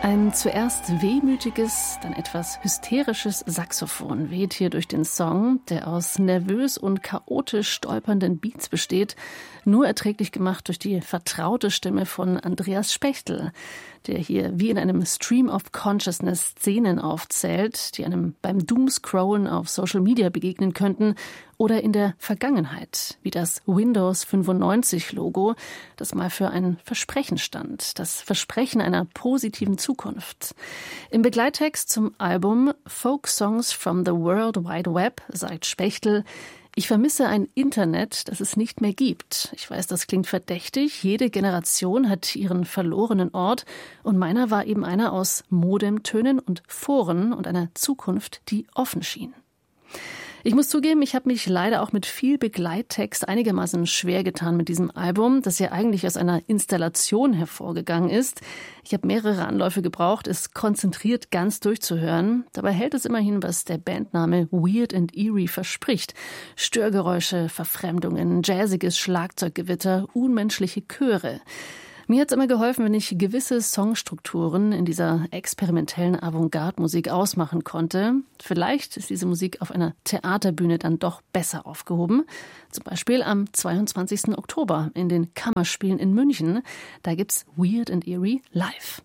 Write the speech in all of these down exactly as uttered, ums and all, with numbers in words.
Ein zuerst wehmütiges, dann etwas hysterisches Saxophon weht hier durch den Song, der aus nervös und chaotisch stolpernden Beats besteht, nur erträglich gemacht durch die vertraute Stimme von Andreas Spechtel, der hier wie in einem Stream of Consciousness Szenen aufzählt, die einem beim Doomscrollen auf Social Media begegnen könnten oder in der Vergangenheit, wie das Windows fünfundneunzig Logo, das mal für ein Versprechen stand, das Versprechen einer positiven Zukunft. Im Begleittext zum Album Folk Songs from the World Wide Web sagt Spechtel: Ich vermisse ein Internet, das es nicht mehr gibt. Ich weiß, das klingt verdächtig. Jede Generation hat ihren verlorenen Ort und meiner war eben einer aus Modemtönen und Foren und einer Zukunft, die offen schien. Ich muss zugeben, ich habe mich leider auch mit viel Begleittext einigermaßen schwer getan mit diesem Album, das ja eigentlich aus einer Installation hervorgegangen ist. Ich habe mehrere Anläufe gebraucht, es konzentriert ganz durchzuhören. Dabei hält es immerhin, was der Bandname Weird and Eerie verspricht. Störgeräusche, Verfremdungen, jazziges Schlagzeuggewitter, unmenschliche Chöre. Mir hat es immer geholfen, wenn ich gewisse Songstrukturen in dieser experimentellen Avantgarde-Musik ausmachen konnte. Vielleicht ist diese Musik auf einer Theaterbühne dann doch besser aufgehoben. Zum Beispiel am zweiundzwanzigsten Oktober in den Kammerspielen in München. Da gibt's Weird and Eerie live.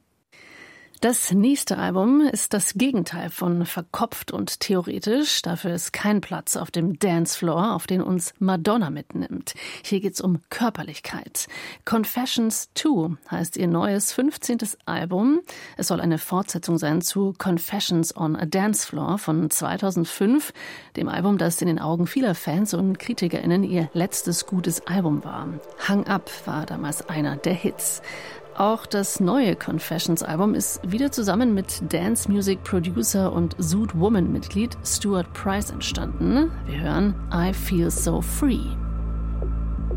Das nächste Album ist das Gegenteil von verkopft und theoretisch. Dafür ist kein Platz auf dem Dancefloor, auf den uns Madonna mitnimmt. Hier geht's um Körperlichkeit. Confessions zwei heißt ihr neues fünfzehntes Album. Es soll eine Fortsetzung sein zu Confessions on a Dancefloor von zweitausendfünf, dem Album, das in den Augen vieler Fans und KritikerInnen ihr letztes gutes Album war. Hang Up war damals einer der Hits. Auch das neue Confessions-Album ist wieder zusammen mit Dance-Music-Producer und Zoot Woman-Mitglied Stuart Price entstanden. Wir hören I Feel So Free.